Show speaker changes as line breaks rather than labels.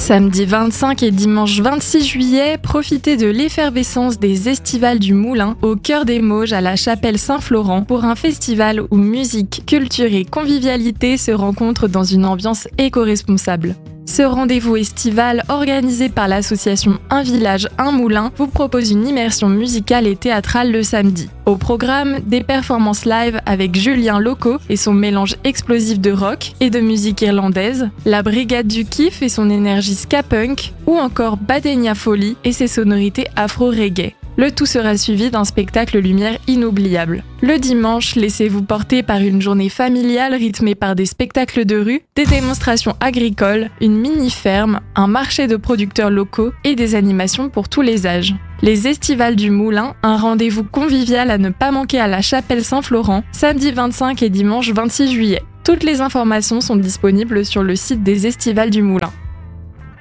Samedi 25 et dimanche 26 juillet, profitez de l'effervescence des Estivales du Moulin au cœur des Mauges à la chapelle Saint-Florent pour un festival où musique, culture et convivialité se rencontrent dans une ambiance éco-responsable. Ce rendez-vous estival organisé par l'association Un Village, Un Moulin vous propose une immersion musicale et théâtrale le samedi. Au programme, des performances live avec Julien Loco et son mélange explosif de rock et de musique irlandaise, la Brigade du Kiff et son énergie ska-punk, ou encore Badenia Folly et ses sonorités afro-reggae. Le tout sera suivi d'un spectacle lumière inoubliable. Le dimanche, laissez-vous porter par une journée familiale rythmée par des spectacles de rue, des démonstrations agricoles, une mini-ferme, un marché de producteurs locaux et des animations pour tous les âges. Les Estivales du Moulin, un rendez-vous convivial à ne pas manquer à la chapelle Saint-Florent, samedi 25 et dimanche 26 juillet. Toutes les informations sont disponibles sur le site des Estivales du Moulin.